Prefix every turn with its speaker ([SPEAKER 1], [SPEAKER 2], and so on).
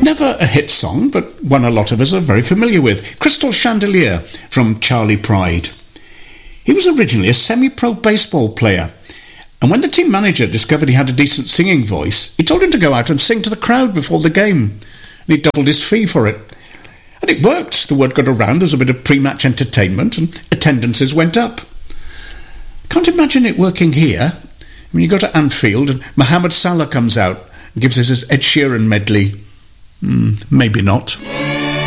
[SPEAKER 1] Never a hit song, but one a lot of us are very familiar with. Crystal Chandelier from Charley Pride. He was originally a semi-pro baseball player, and when the team manager discovered he had a decent singing voice, he told him to go out and sing to the crowd before the game, and he doubled his fee for it. And it worked. The word got around, there was a bit of pre-match entertainment, and attendances went up. Can't imagine it working here. When you go to Anfield and Mohamed Salah comes out and gives us his Ed Sheeran medley. Maybe not.